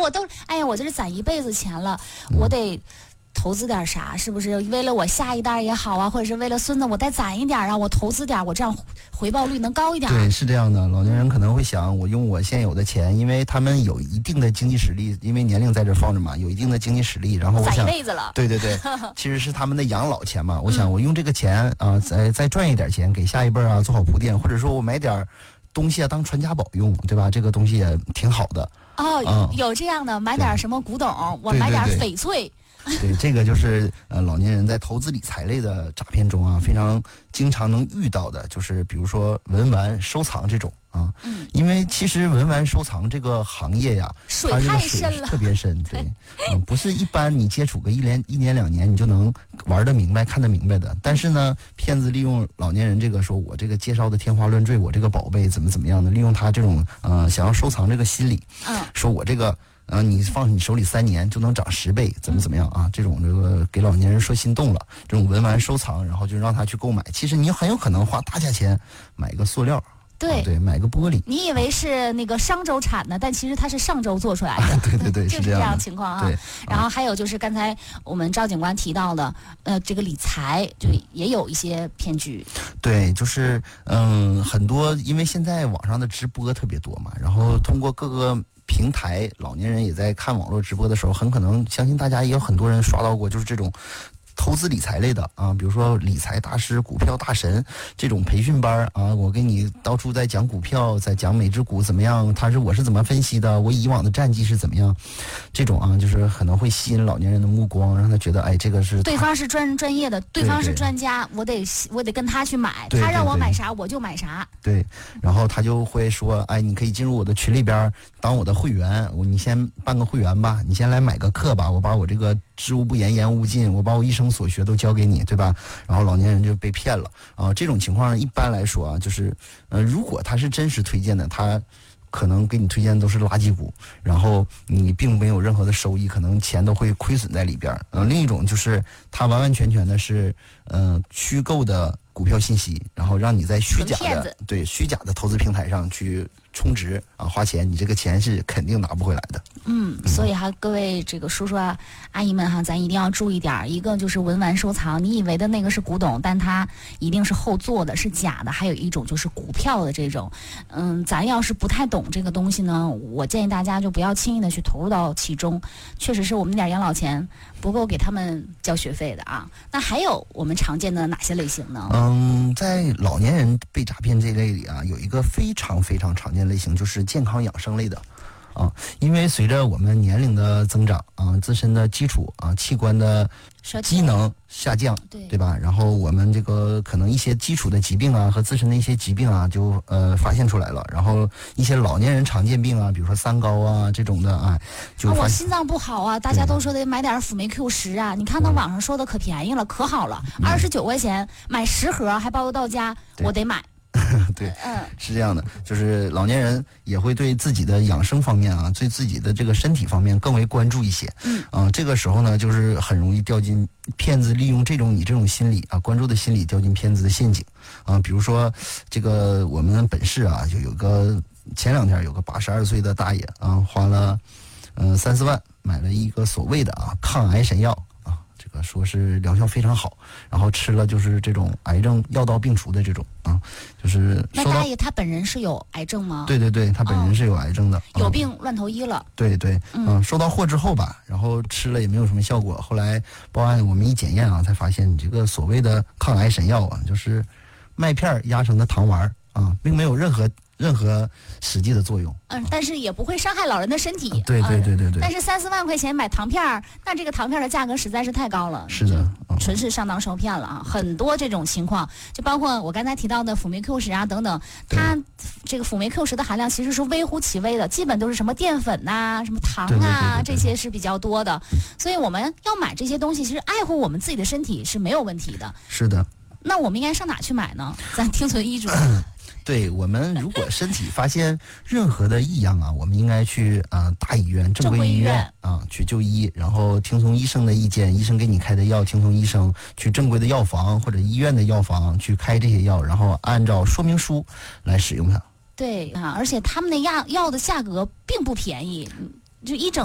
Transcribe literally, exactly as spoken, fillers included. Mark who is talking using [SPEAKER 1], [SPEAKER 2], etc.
[SPEAKER 1] 我都哎呀，我这是攒一辈子钱了，我得投资点啥？是不是为了我下一代也好啊，或者是为了孙子，我再攒一点啊，我投资点，我这样回报率能高一点。
[SPEAKER 2] 对，是这样的。老年人可能会想，我用我现有的钱，因为他们有一定的经济实力，因为年龄在这放着嘛，有一定的经济实力，然后我想
[SPEAKER 1] 攒一辈子了。
[SPEAKER 2] 对对对，其实是他们的养老钱嘛。我想我用这个钱啊，再再赚一点钱，给下一辈啊做好铺垫，或者说我买点东西啊当传家宝用，对吧？这个东西也挺好的。
[SPEAKER 1] 哦，
[SPEAKER 2] 嗯、
[SPEAKER 1] 有这样的，买点什么古董，我
[SPEAKER 2] 对对对
[SPEAKER 1] 买点翡翠。
[SPEAKER 2] 对，这个就是呃老年人在投资理财类的诈骗中啊，非常经常能遇到的，就是比如说文玩收藏这种啊。嗯。因为其实文玩收藏这个行业呀，
[SPEAKER 1] 水
[SPEAKER 2] 它这个
[SPEAKER 1] 太
[SPEAKER 2] 水
[SPEAKER 1] 深了，
[SPEAKER 2] 特别深，对，嗯，不是一般你接触个一年一年两年你就能玩得明白、看得明白的。但是呢，骗子利用老年人这个说我这个介绍的天花乱坠，我这个宝贝怎么怎么样的，利用他这种呃想要收藏这个心理，
[SPEAKER 1] 嗯，
[SPEAKER 2] 说我这个。呃，你放你手里三年就能涨十倍，怎么怎么样啊？这种这个给老年人说心动了，这种文玩收藏，然后就让他去购买。其实你很有可能花大价钱买一个塑料，
[SPEAKER 1] 对、
[SPEAKER 2] 啊、对，买个玻璃。
[SPEAKER 1] 你以为是那个商周产的，但其实它是上周做出来的。啊、
[SPEAKER 2] 对对对，
[SPEAKER 1] 就是这样的情况啊。
[SPEAKER 2] 对。
[SPEAKER 1] 然后还有就是刚才我们赵警官提到的，呃，这个理财就也有一些骗局。
[SPEAKER 2] 对，就是嗯，很多因为现在网上的直播特别多嘛，然后通过各个。平台老年人也在看网络直播的时候，很可能相信大家也有很多人刷到过，就是这种投资理财类的啊，比如说理财大师、股票大神这种培训班啊，我给你到处在讲股票，在讲每只股怎么样，他是我是怎么分析的，我以往的战绩是怎么样，这种啊，就是可能会吸引老年人的目光，让他觉得哎，这个是
[SPEAKER 1] 对方是专专业的，对方是专家，对对我得我得跟他去买，对对对，他让我买啥我就买啥。
[SPEAKER 2] 对，然后他就会说，哎，你可以进入我的群里边当我的会员，我你先办个会员吧，你先来买个课吧，我把我这个知无不言，言无不尽，我把我一生所学都教给你，对吧？然后老年人就被骗了啊、呃！这种情况一般来说啊，就是呃，如果他是真实推荐的，他可能给你推荐的都是垃圾股，然后你并没有任何的收益，可能钱都会亏损在里边。呃，另一种就是他完完全全的是呃虚构的股票信息，然后让你在虚假的对虚假的投资平台上去充值啊，花钱，你这个钱是肯定拿不回来的。
[SPEAKER 1] 嗯，所以哈，各位这个叔叔啊、阿姨们哈，咱一定要注意点。一个就是文玩收藏，你以为的那个是古董，但它一定是后做的，是假的。还有一种就是股票的这种，嗯，咱要是不太懂这个东西呢，我建议大家就不要轻易的去投入到其中。确实是我们那点养老钱不够给他们交学费的啊。那还有我们常见的哪些类型呢？
[SPEAKER 2] 嗯，在老年人被诈骗这类里啊，有一个非常非常常见类型，就是健康养生类的。啊，因为随着我们年龄的增长啊，自身的基础啊器官的机能下降，
[SPEAKER 1] 对
[SPEAKER 2] 对吧？然后我们这个可能一些基础的疾病啊和自身的一些疾病啊就呃发现出来了，然后一些老年人常见病啊，比如说三高啊这种的啊，就
[SPEAKER 1] 啊我心脏不好啊，大家都说得买点辅酶 Q 十啊，你看到网上说的可便宜了，可好了，二十九块钱买十盒还包邮到家，我得买。
[SPEAKER 2] 对，嗯，是这样的，就是老年人也会对自己的养生方面啊，对自己的这个身体方面更为关注一些。嗯，啊，这个时候呢，就是很容易掉进骗子利用这种你这种心理啊，关注的心理掉进骗子的陷阱。啊，比如说这个我们本市啊，就有个前两天有个八十二岁的大爷啊，花了嗯、呃、三四万买了一个所谓的啊抗癌神药。说是疗效非常好，然后吃了就是这种癌症药到病除的这种啊，就是
[SPEAKER 1] 那大爷他本人是有癌症吗？
[SPEAKER 2] 对对对，他本人是有癌症的，
[SPEAKER 1] 哦、有病乱投医了。
[SPEAKER 2] 对对，嗯、啊，收到货之后吧，然后吃了也没有什么效果，后来报案我们一检验啊，才发现你这个所谓的抗癌神药啊，就是麦片压成的糖丸啊，并没有任何。任何实际的作用，
[SPEAKER 1] 嗯，但是也不会伤害老人的身体。
[SPEAKER 2] 对对对对对。
[SPEAKER 1] 但是三四万块钱买糖片儿，那这个糖片的价格实在是太高了。
[SPEAKER 2] 是的，
[SPEAKER 1] 纯是上当受骗了啊！很多这种情况，就包括我刚才提到的辅酶 Q 十啊等等，它这个辅酶 Q 十的含量其实是微乎其微的，基本都是什么淀粉呐、啊、什么糖啊，
[SPEAKER 2] 对对对对对
[SPEAKER 1] 这些是比较多的。所以我们要买这些东西，其实爱护我们自己的身体是没有问题的。
[SPEAKER 2] 是的。
[SPEAKER 1] 那我们应该上哪去买呢？咱听从医嘱。
[SPEAKER 2] 对，我们如果身体发现任何的异样啊，我们应该去啊、呃、大医院、正规医院啊去就医，然后听从医生的意见，医生给你开的药，听从医生去正规的药房或者医院的药房去开这些药，然后按照说明书来使用它。
[SPEAKER 1] 对啊，而且他们的药药的价格并不便宜，就一整。